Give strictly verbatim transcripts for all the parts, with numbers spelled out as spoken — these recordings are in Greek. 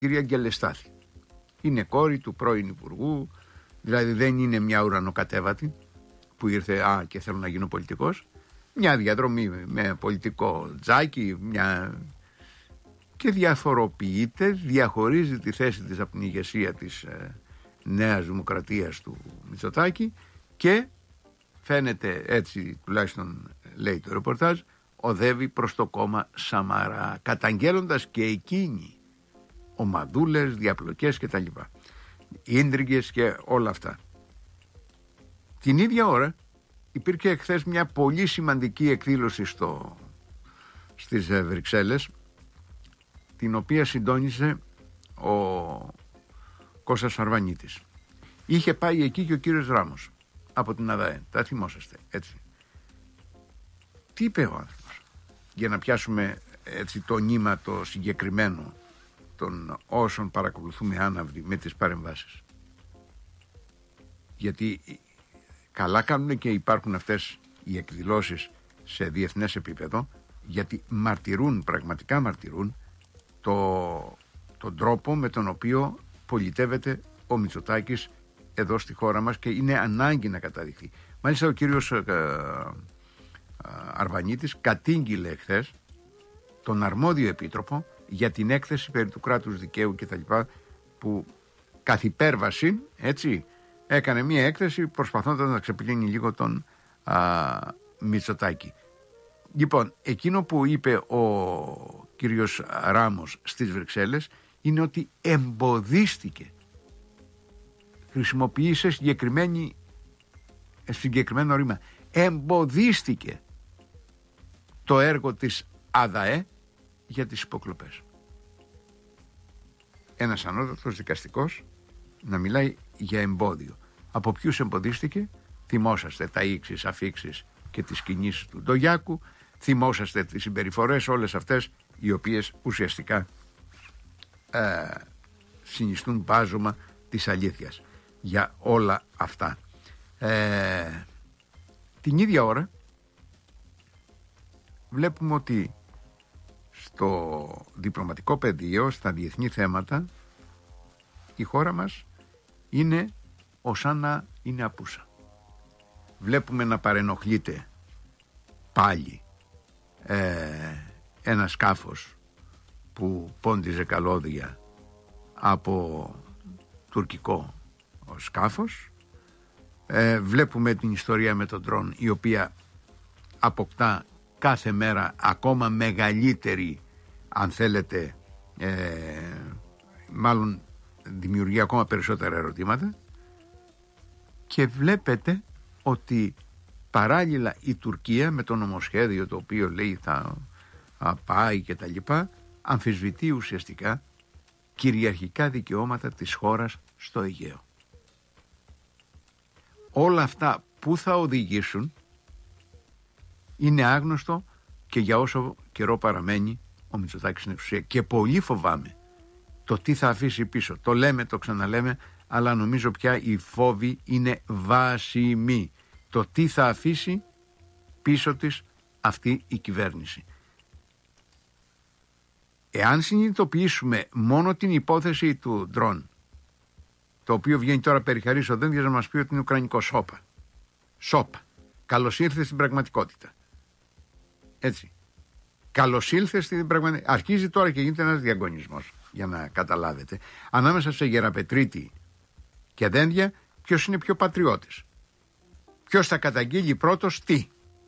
κυρία Γκελεστάθη. Είναι κόρη του πρώην Υπουργού, δηλαδή δεν είναι μια ουρανοκατέβατη που ήρθε «Α, και θέλω να γίνω πολιτικός». Μια διαδρομή με πολιτικό τζάκι, μια... και διαφοροποιείται, διαχωρίζει τη θέση της από την ηγεσία της ε, Νέας Δημοκρατίας του Μητσοτάκη και φαίνεται, έτσι τουλάχιστον λέει το ρεπορτάζ, οδεύει προς το κόμμα Σαμαρά, καταγγέλλοντας και εκείνη ομαδούλες, διαπλοκές κτλ. Ίντριγκες και όλα αυτά. Την ίδια ώρα υπήρχε εχθές μια πολύ σημαντική εκδήλωση στο, στις Βρυξέλλες, την οποία συντόνισε ο Κώστας Αρβανίτης. Είχε πάει εκεί και ο κύριος Ράμος από την ΑΔΑΕ, τα θυμόσαστε, έτσι. Τι είπε ο άνθρωπος, για να πιάσουμε έτσι το νήμα το συγκεκριμένο των όσων παρακολουθούμε άναυδοι με τις παρεμβάσεις? Γιατί καλά κάνουν και υπάρχουν αυτές οι εκδηλώσεις σε διεθνές επίπεδο, γιατί μαρτυρούν, πραγματικά μαρτυρούν το, τον τρόπο με τον οποίο πολιτεύεται ο Μητσοτάκης εδώ στη χώρα μας και είναι ανάγκη να καταδειχθεί. Μάλιστα ο κύριος ε, ε, Αρβανίτης κατήγγειλε εχθές τον αρμόδιο επίτροπο για την έκθεση περί του κράτους δικαίου και τα λοιπά, που καθ' υπέρβαση, έτσι, έκανε μία έκθεση προσπαθώντας να ξεπλύνει λίγο τον α, Μητσοτάκη. Λοιπόν, εκείνο που είπε ο κύριος Ράμος στις Βρυξέλλες είναι ότι εμποδίστηκε, χρησιμοποίησε συγκεκριμένη, συγκεκριμένο ρήμα, εμποδίστηκε το έργο της ΑΔΑΕ για τις υποκλοπές. Ένας ανώτατος δικαστικός να μιλάει για εμπόδιο. Από ποιους εμποδίστηκε? Θυμόσαστε τα ίξεις, αφίξεις και τις κινήσεις του Ντογιάκου, θυμόσαστε τις συμπεριφορές όλες αυτές οι οποίες ουσιαστικά ε, συνιστούν μπάζωμα της αλήθειας για όλα αυτά. Ε, την ίδια ώρα βλέπουμε ότι στο διπλωματικό πεδίο, στα διεθνή θέματα, η χώρα μας είναι ως να είναι απούσα. Βλέπουμε να παρενοχλείται πάλι ε, ένα σκάφος που πόντιζε καλώδια από τουρκικό σκάφος. Ε, βλέπουμε την ιστορία με τον ντρόν, η οποία αποκτά κάθε μέρα ακόμα μεγαλύτερη, αν θέλετε, ε, μάλλον δημιουργεί ακόμα περισσότερα ερωτήματα, και βλέπετε ότι παράλληλα η Τουρκία με το νομοσχέδιο το οποίο λέει θα α, πάει και τα λοιπά, αμφισβητεί ουσιαστικά κυριαρχικά δικαιώματα της χώρας στο Αιγαίο. Όλα αυτά που θα οδηγήσουν είναι άγνωστο και για όσο καιρό παραμένει ο Μητσοτάκης στην εξουσία. Και πολύ φοβάμαι το τι θα αφήσει πίσω. Το λέμε, το ξαναλέμε, αλλά νομίζω πια οι φόβοι είναι βάσιμοι. Το τι θα αφήσει πίσω της αυτή η κυβέρνηση. Εάν συνειδητοποιήσουμε μόνο την υπόθεση του ντρόν, το οποίο βγαίνει τώρα περιχαρής ο Δένδιας να μας πει ότι είναι ουκρανικό, σόπα. Σόπα. Καλώς ήρθε στην πραγματικότητα. Έτσι. Καλώς ήλθε στην πραγματικότητα. Αρχίζει τώρα και γίνεται ένας διαγωνισμός, για να καταλάβετε, ανάμεσα σε Γεραπετρίτη και Δένδια, ποιος είναι πιο πατριώτης. Ποιος θα καταγγείλει πρώτος τι.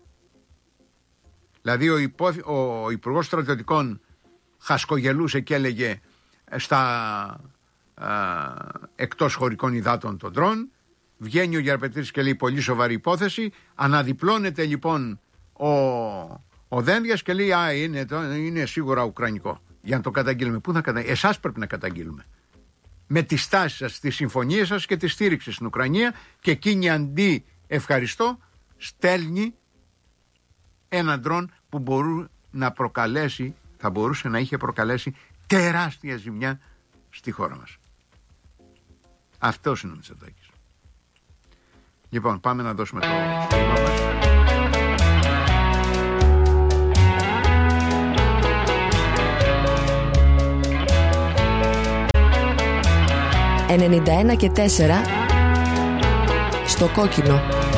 Δηλαδή ο, υπό, ο Υπουργός Στρατιωτικών χασκογελούσε και έλεγε στα α, εκτός χωρικών υδάτων των ντρόν. Βγαίνει ο Γεραπετρίτης και λέει πολύ σοβαρή υπόθεση. Αναδιπλώνεται λοιπόν ο, ο Δένδιας και λέει α, είναι, είναι σίγουρα ουκρανικό. Για να το καταγγείλουμε. Πού θα καταγγείλουμε? Εσάς πρέπει να καταγγείλουμε. Με τη στάση σας, τις συμφωνίες σας και τη στήριξη στην Ουκρανία, και εκείνη αντί ευχαριστώ στέλνει έναν ντρόν που μπορούσε να προκαλέσει, θα μπορούσε να είχε προκαλέσει τεράστια ζημιά στη χώρα μας. Αυτός είναι ο Μητσοτάκης. Λοιπόν, πάμε να δώσουμε το στήμα μας. ενενήντα ένα και τέσσερα στο κόκκινο.